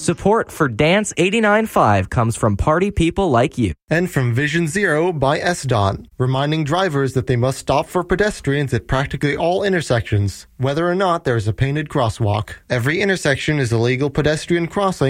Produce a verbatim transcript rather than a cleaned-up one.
Support for Dance eighty-nine point five comes from party people like you. And from Vision Zero by S D O T, reminding drivers that they must stop for pedestrians at practically all intersections, whether or not there is a painted crosswalk. Every intersection is a legal pedestrian crossing